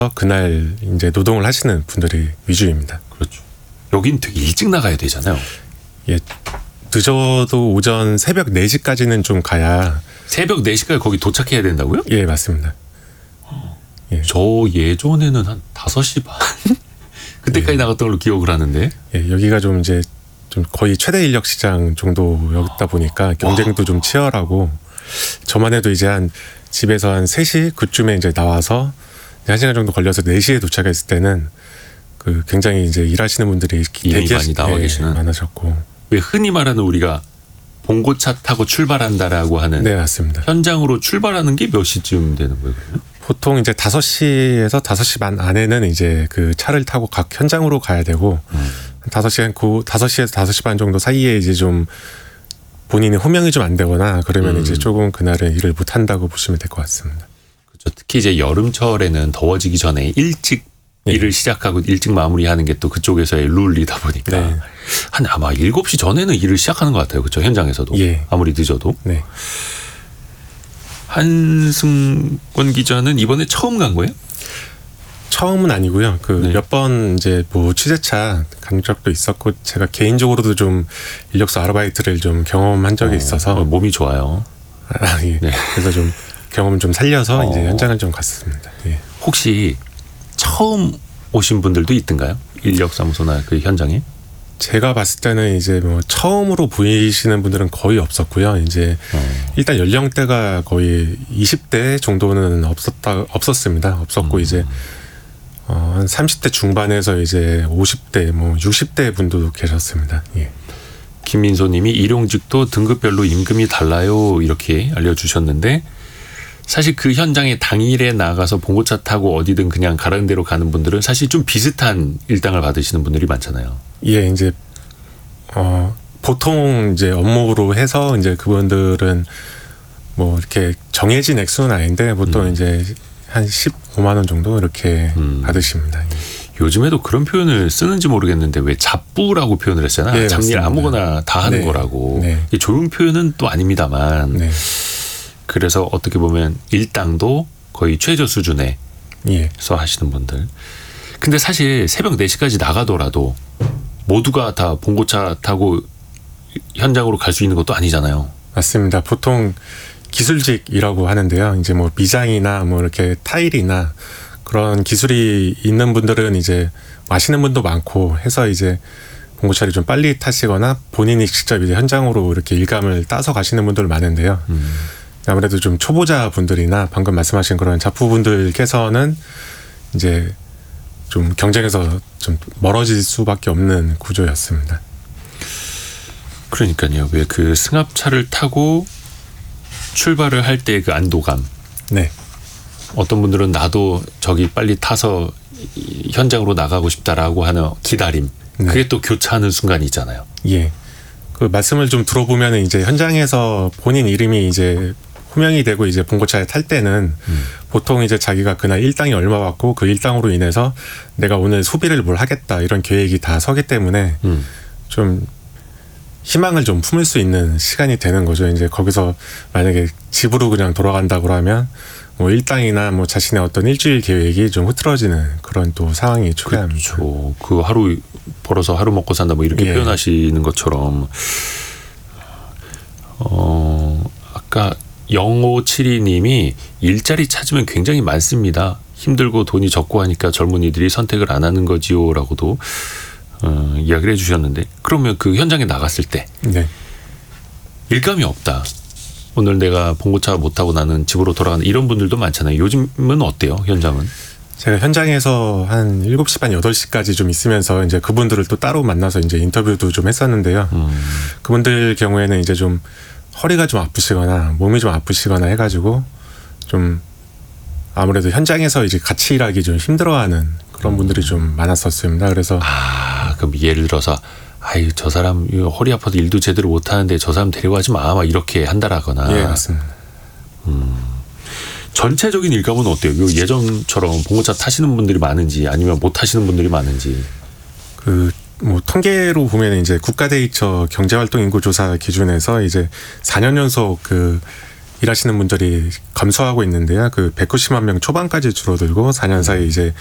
그날 이제 노동을 하시는 분들이 위주입니다. 그렇죠. 여긴 되게 일찍 나가야 되잖아요. 예, 늦어도 오전 새벽 4시까지는 좀 가야. 새벽 4시까지 거기 도착해야 된다고요? 예, 맞습니다. 예. 저 예전에는 한 5시 반 그때까지 나갔던 걸로 기억을 하는데. 예, 여기가 좀 이제 좀 거의 최대 인력 시장 정도였다 보니까 경쟁도 좀 치열하고, 저만 해도 이제 한 집에서 한 3시 그쯤에 이제 나와서 1시간 정도 걸려서 4시에 도착했을 때는 그 굉장히 이제 일하시는 분들이 이미 많이 나와 계시는 많으셨고. 왜 흔히 말하는 우리가 봉고차 타고 출발한다라고 하는. 네, 맞습니다. 현장으로 출발하는 게 몇 시쯤 되는 거예요? 보통 이제 5시에서 5시 반 안에는 이제 그 차를 타고 각 현장으로 가야 되고, 5시에서 5시 반 정도 사이에 이제 좀 본인이 호명이 좀 안 되거나 그러면 이제 조금 그날은 일을 못 한다고 보시면 될 것 같습니다. 그렇죠. 특히 이제 여름철에는 더워지기 전에 일찍 일을 시작하고 일찍 마무리하는 게 또 그쪽에서의 룰이다 보니까 한 아마 7시 전에는 일을 시작하는 것 같아요. 그렇죠. 현장에서도. 아무리 늦어도. 네. 한승권 기자는 이번에 처음 간 거예요? 처음은 아니고요. 그 몇 번 이제 뭐 취재차 간 적도 있었고, 제가 개인적으로도 좀 인력소 아르바이트를 좀 경험한 적이 있어서. 몸이 좋아요. 예. 네. 그래서 좀 경험 좀 살려서 이제 현장을 좀 갔었습니다. 예. 혹시 처음 오신 분들도 있던가요? 인력사무소나 그 현장에? 제가 봤을 때는 이제 뭐 처음으로 보이시는 분들은 거의 없었고요. 이제 일단 연령대가 거의 20대 정도는 없었습니다. 없었고 이제 한 30대 중반에서 이제 50대, 뭐 60대 분도 계셨습니다. 예. 김민소님이 일용직도 등급별로 임금이 달라요 이렇게 알려주셨는데, 사실 그 현장에 당일에 나가서 봉고차 타고 어디든 그냥 가라는 대로 가는 분들은 사실 좀 비슷한 일당을 받으시는 분들이 많잖아요. 예, 이제 보통 이제 업무로 해서 이제 그분들은 뭐 이렇게 정해진 액수는 아닌데 보통 이제 한 15만 원 정도 이렇게 받으십니다. 요즘에도 그런 표현을 쓰는지 모르겠는데 왜 잡부라고 표현을 했잖아요. 네, 잡일 맞습니다. 아무거나 다 하는 거라고. 네. 좋은 표현은 또 아닙니다만. 네. 그래서 어떻게 보면 일당도 거의 최저 수준에서 하시는 분들. 근데 사실 새벽 4시까지 나가더라도 모두가 다 봉고차 타고 현장으로 갈 수 있는 것도 아니잖아요. 맞습니다. 보통 기술직이라고 하는데요. 이제 뭐 미장이나 뭐 이렇게 타일이나 그런 기술이 있는 분들은 이제 아시는 분도 많고 해서 이제 봉고차를 좀 빨리 타시거나 본인이 직접 이제 현장으로 이렇게 일감을 따서 가시는 분들 많은데요. 아무래도 좀 초보자 분들이나 방금 말씀하신 그런 잡부분들께서는 이제 좀 경쟁에서 좀 멀어질 수밖에 없는 구조였습니다. 그러니까요. 왜 그 승합차를 타고 출발을 할 때 그 안도감. 네. 어떤 분들은 나도 저기 빨리 타서 현장으로 나가고 싶다라고 하는 기다림. 네. 그게 또 교차하는 순간이 있잖아요. 예. 그 말씀을 좀 들어보면 이제 현장에서 본인 이름이 이제 호명이 되고 이제 봉고차에 탈 때는 보통 이제 자기가 그날 일당이 얼마 받고 그 일당으로 인해서 내가 오늘 소비를 뭘 하겠다 이런 계획이 다 서기 때문에 좀 희망을 좀 품을 수 있는 시간이 되는 거죠. 이제 거기서 만약에 집으로 그냥 돌아간다고 하면 뭐 일당이나 뭐 자신의 어떤 일주일 계획이 좀 흐트러지는 그런 또 상황이 초래합니다. 그렇죠. 그 하루 벌어서 하루 먹고 산다 뭐 이렇게 표현하시는 것처럼 아까 0572님이 일자리 찾으면 굉장히 많습니다. 힘들고 돈이 적고 하니까 젊은이들이 선택을 안 하는 거지요라고도 이야기를 해주셨는데, 그러면 그 현장에 나갔을 때 일감이 없다. 오늘 내가 봉고차 못 타고 나는 집으로 돌아가는 이런 분들도 많잖아요. 요즘은 어때요? 현장은? 제가 현장에서 한 7시 반 8시까지 좀 있으면서 이제 그분들을 또 따로 만나서 이제 인터뷰도 좀 했었는데요. 그분들 경우에는 이제 좀 허리가 좀 아프시거나 몸이 좀 아프시거나 해가지고 좀 아무래도 현장에서 이제 같이 일하기 좀 힘들어하는 그런 분들이 좀 많았었습니다. 그래서 그럼 예를 들어서 아유 저 사람 허리 아파도 일도 제대로 못 하는데 저 사람 데려가지 마 막 이렇게 한다라거나. 예, 맞습니다. 전체적인 일감은 어때요? 예전처럼 봉고차 타시는 분들이 많은지 아니면 못 타시는 분들이 많은지. 뭐 통계로 보면 이제 국가데이처 경제활동인구조사 기준에서 이제 4년 연속 그 일하시는 분들이 감소하고 있는데요. 그 190만 명 초반까지 줄어들고 4년 사이 이제